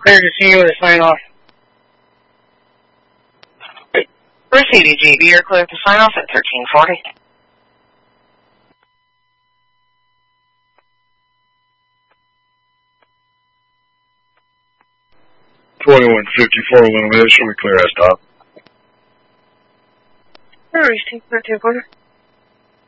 Clear to see you with a sign off. For CDGB, you're clear to sign off at 1340. Illumination, we clear as top. Reach 1340.